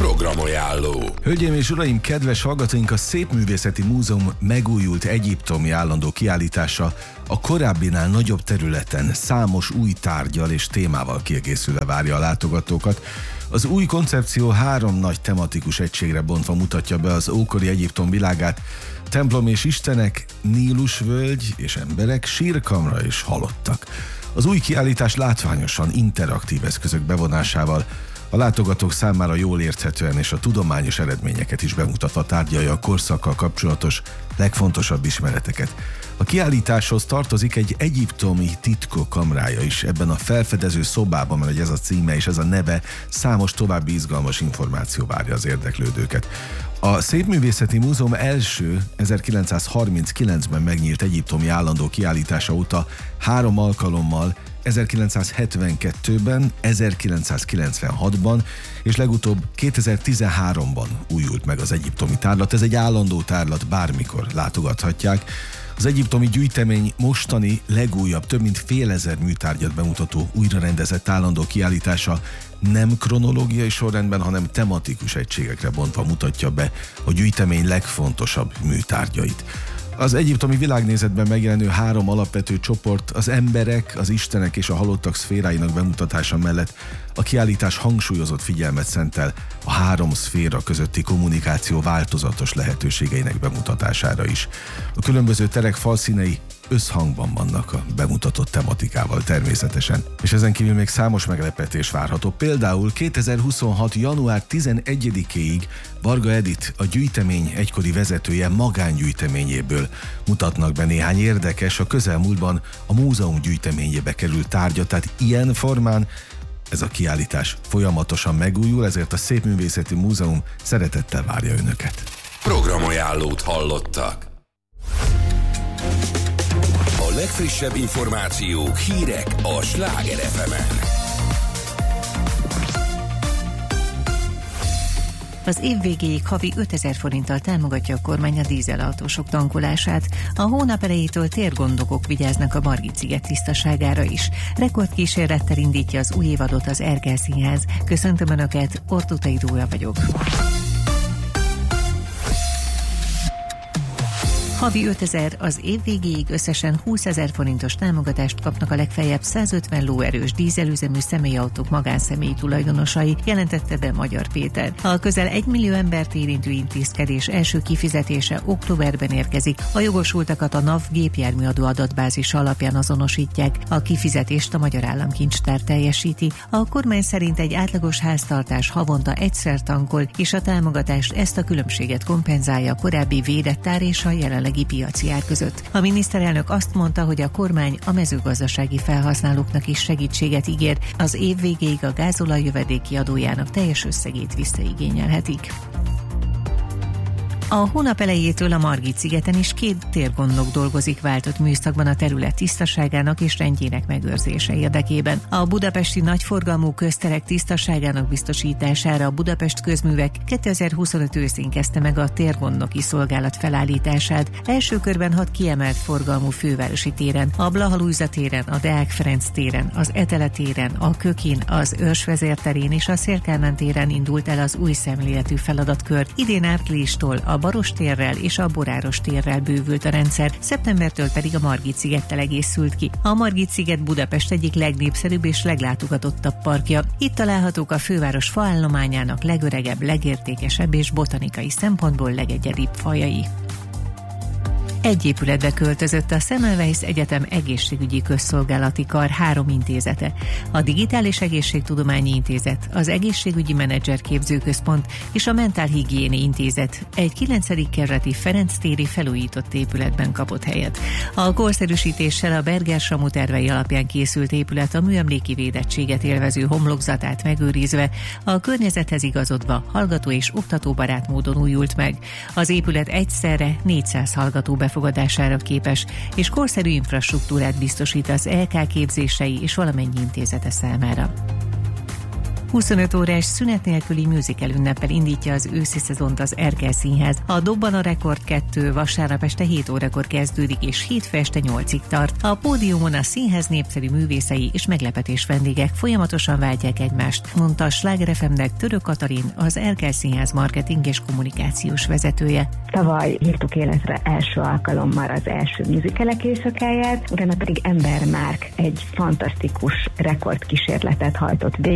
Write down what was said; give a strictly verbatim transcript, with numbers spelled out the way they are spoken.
Programajánló. Hölgyeim és uraim, kedves hallgatóink, a Szépművészeti Múzeum megújult egyiptomi állandó kiállítása a korábbinál nagyobb területen számos új tárggyal és témával kiegészülve várja a látogatókat. Az új koncepció három nagy tematikus egységre bontva mutatja be az ókori Egyiptom világát: templom és istenek, Nílusvölgy és emberek, sírkamra és halottak. Az új kiállítás látványosan interaktív eszközök bevonásával a látogatók számára jól érthetően és a tudományos eredményeket is bemutatva tárgyalja a korszakkal kapcsolatos legfontosabb ismereteket. A kiállításhoz tartozik egy egyiptomi titkok kamrája is. Ebben a felfedező szobában, mert ez a címe és ez a neve, számos további izgalmas információ várja az érdeklődőket. A Szépművészeti Múzeum első ezerkilencszázharminckilencben megnyílt egyiptomi állandó kiállítása óta három alkalommal, ezerkilencszázhetvenkettőben, ezerkilencszázkilencvenhatban és legutóbb kétezer-tizenháromban újult meg az egyiptomi tárlat. Ez egy állandó tárlat, bármikor látogathatják. Az egyiptomi gyűjtemény mostani legújabb, több mint fél ezer műtárgyat bemutató újrarendezett állandó kiállítása nem kronológiai sorrendben, hanem tematikus egységekre bontva mutatja be a gyűjtemény legfontosabb műtárgyait. Az egyiptomi világnézetben megjelenő három alapvető csoport, az emberek, az istenek és a halottak szféráinak bemutatása mellett a kiállítás hangsúlyozott figyelmet szentel a három szféra közötti kommunikáció változatos lehetőségeinek bemutatására is. A különböző terek falszínei összhangban vannak a bemutatott tematikával természetesen, és ezen kívül még számos meglepetés várható. Például kétezer-huszonhat. január tizenegyedikéig Varga Edit, a gyűjtemény egykori vezetője magángyűjteményéből mutatnak be néhány érdekes, a közelmúltban a múzeum gyűjteményébe került tárgyat, tehát ilyen formán ez a kiállítás folyamatosan megújul, ezért a Szépművészeti Múzeum szeretettel várja önöket. Programajánlót hallottak. A legfrissebb információk, hírek a Sláger ef emen. Az év végéig havi ötezer forinttal támogatja a kormány a dízelautósok tankolását. A hónap elejétől térgondokok vigyáznak a Margit-sziget tisztaságára is. Rekordkísérlettel indítja az új évadot az Erkel Színház. Köszöntöm Önöket, Ortutai Dóra vagyok. Havi ötezer, az év végéig összesen húszezer forintos támogatást kapnak a legfeljebb százötven lóerős dízelüzemű személyautók magánszemélyi tulajdonosai, jelentette be Magyar Péter. A közel egy millió embert érintő intézkedés első kifizetése októberben érkezik. A jogosultakat a NAV gépjárműadó adatbázisa alapján azonosítják. A kifizetést a Magyar Államkincstár teljesíti. A kormány szerint egy átlagos háztartás havonta egyszer tankol, és a támogatást ezt a különbséget kompenzálja a korábbi védett ár és a jelenlegi piaci ár között. A miniszterelnök azt mondta, hogy a kormány a mezőgazdasági felhasználóknak is segítséget ígér, az év végéig a gázolaj jövedéki adójának teljes összegét visszaigényelhetik. A hónap elejétől a Margit-szigeten is két térgondnok dolgozik váltott műszakban a terület tisztaságának és rendjének megőrzése érdekében. A budapesti nagyforgalmú közterek tisztaságának biztosítására a Budapest Közművek kétezer-huszonöt őszén kezdte meg a térgondnoki szolgálat felállítását. Első körben hat kiemelt forgalmú fővárosi téren, a Blaha-Lujza téren, a Deák Ferenc téren, az Etele téren, a Kökin, az Őrsvezér terén és a Széll-Kálmán téren indult el az új szemléletű feladatkör. Idén áprilistól a Baros térrel és a Boráros térrel bővült a rendszer, szeptembertől pedig a Margit-szigettel egészült ki. A Margit-sziget Budapest egyik legnépszerűbb és leglátogatottabb parkja. Itt találhatók a főváros faállományának legöregebb, legértékesebb és botanikai szempontból legegyedibb fajai. Egy épületbe költözött a Semmelweis Egyetem egészségügyi közszolgálati kar három intézete. A Digitális Egészségtudományi Intézet, az Egészségügyi Menedzser Képzőközpont és a Mentálhigiéni Intézet egy kilencedik kerületi Ferenc téri felújított épületben kapott helyet. A korszerűsítéssel a Berger-Samu tervei alapján készült épület a műemléki védettséget élvező homlokzatát megőrizve, a környezethez igazodva hallgató és oktatóbarát módon újult meg. Az épület egyszerre négyszáz hallgató befogadására képes, és korszerű infrastruktúrát biztosít az é ká képzései és valamennyi intézete számára. huszonöt órás szünet nélküli musical ünneppel indítja az őszi szezont az Erkel Színház. A Dobban a Rekord kettő vasárnap este hét órakor kezdődik, és hétfő este nyolcig tart. A pódiumon a színház népszerű művészei és meglepetés vendégek folyamatosan váltják egymást, mondta a Sláger ef em-nek Török Katalin, az Erkel Színház marketing és kommunikációs vezetője. Tavaly hívtuk életre első alkalommal az első musicalek éjszakáját, utána pedig Ember Márk egy fantasztikus rekordkísérletet hajtott végre